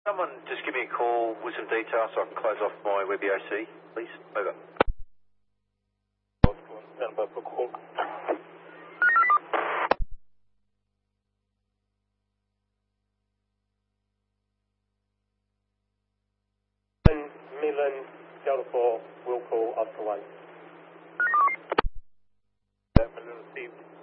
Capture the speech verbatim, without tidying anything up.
Someone just give me a call with some details so I can close off my Webby O C, please. Over. Stand by for call. Milan, Delta four, will call Oscar one. Milan received.